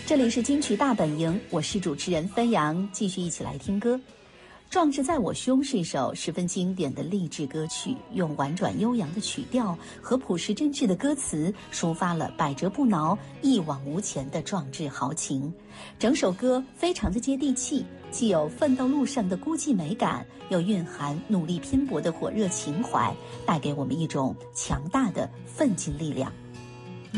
这里是金曲大本营，我是主持人芬阳，继续一起来听歌。壮志在我胸是一首十分经典的励志歌曲，用婉转悠扬的曲调和朴实真挚的歌词，抒发了百折不挠、一往无前的壮志豪情。整首歌非常的接地气，既有奋斗路上的孤寂美感，又蕴含努力拼搏的火热情怀，带给我们一种强大的奋进力量。